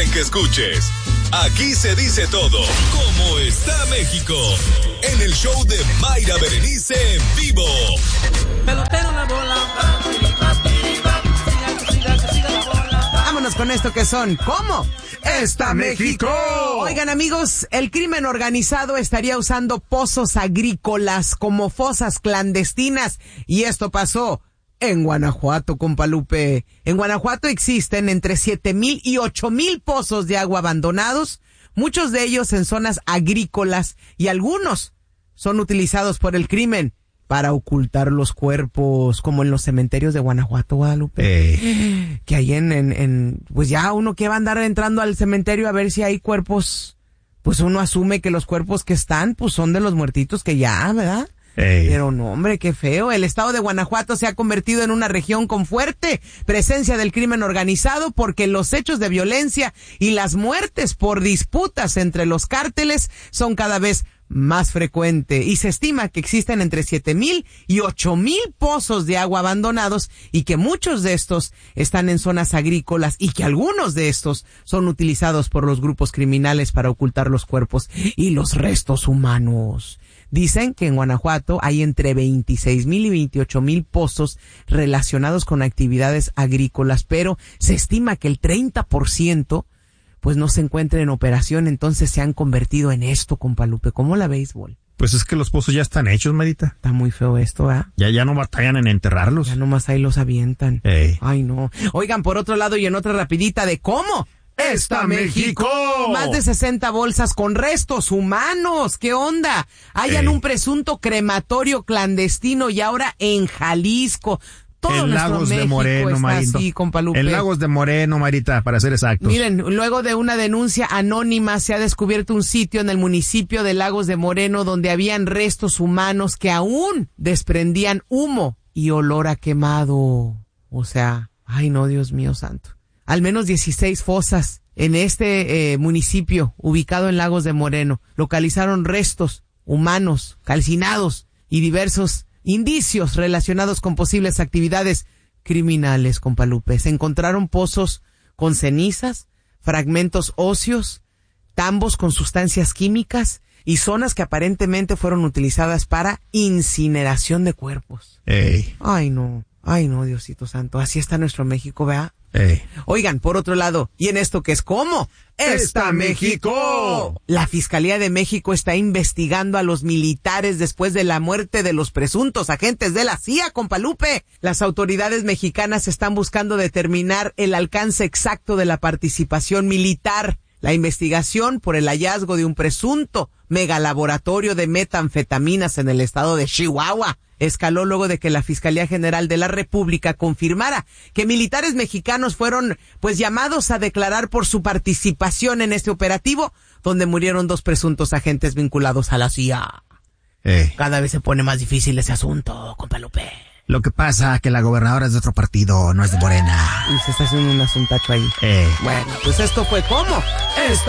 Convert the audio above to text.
que escuches. Aquí se dice todo. ¿Cómo está México? En el show de Mayra Berenice en vivo. Pelotero la bola. Vámonos con esto que son. ¿Cómo está México? Oigan, amigos, el crimen organizado estaría usando pozos agrícolas como fosas clandestinas. Y esto pasó en Guanajuato, compa Lupe. En Guanajuato existen entre 7,000 y 8,000 pozos de agua abandonados, muchos de ellos en zonas agrícolas, y algunos son utilizados por el crimen para ocultar los cuerpos, como en los cementerios de Guanajuato, Guadalupe. Que ahí pues ya uno que va a andar entrando al cementerio a ver si hay cuerpos, pues uno asume que los cuerpos que están, pues son de los muertitos que ya, ¿verdad? Pero no, hombre, qué feo. El estado de Guanajuato se ha convertido en una región con fuerte presencia del crimen organizado porque los hechos de violencia y las muertes por disputas entre los cárteles son cada vez más frecuentes, y se estima que existen entre 7,000 y 8,000 pozos de agua abandonados, y que muchos de estos están en zonas agrícolas, y que algunos de estos son utilizados por los grupos criminales para ocultar los cuerpos y los restos humanos. Dicen que en Guanajuato hay entre 26,000 y 28,000 pozos relacionados con actividades agrícolas, pero se estima que el 30% pues no se encuentra en operación, entonces se han convertido en esto, compa Lupe. ¿Cómo la béisbol? Pues es que los pozos ya están hechos, Marita. Está muy feo esto, ¿verdad? Ya no batallan en enterrarlos. Ya nomás ahí los avientan. Ay, no. Oigan, por otro lado, y en otra rapidita de ¿cómo está México? Más de 60 bolsas con restos humanos. ¿Qué onda? Hayan un presunto crematorio clandestino y ahora en Jalisco. Todo en nuestro Lagos México de Moreno, está Marito. así, compa Lupe. En Lagos de Moreno, Marita, para ser exactos. Miren, luego de una denuncia anónima se ha descubierto un sitio en el municipio de Lagos de Moreno donde habían restos humanos que aún desprendían humo y olor a quemado. O sea, ay no, Dios mío santo. Al menos 16 fosas en este municipio ubicado en Lagos de Moreno localizaron restos humanos calcinados y diversos indicios relacionados con posibles actividades criminales, compa Lupe. Se encontraron pozos con cenizas, fragmentos óseos, tambos con sustancias químicas y zonas que aparentemente fueron utilizadas para incineración de cuerpos. Ay no, Diosito santo, así está nuestro México, ¿verdad? Oigan, por otro lado, y en esto que es ¿cómo está México? La Fiscalía de México está investigando a los militares después de la muerte de los presuntos agentes de la CIA, compa Lupe. Las autoridades mexicanas están buscando determinar el alcance exacto de la participación militar. La investigación por el hallazgo de un presunto megalaboratorio de metanfetaminas en el estado de Chihuahua escaló luego de que la Fiscalía General de la República confirmara que militares mexicanos fueron pues llamados a declarar por su participación en este operativo, donde murieron 2 presuntos agentes vinculados a la CIA. Cada vez se pone más difícil ese asunto, compa Lupe. Lo que pasa es que la gobernadora es de otro partido, no es de Morena. Y se está haciendo un asuntacho ahí. Bueno, pues esto fue ¿cómo está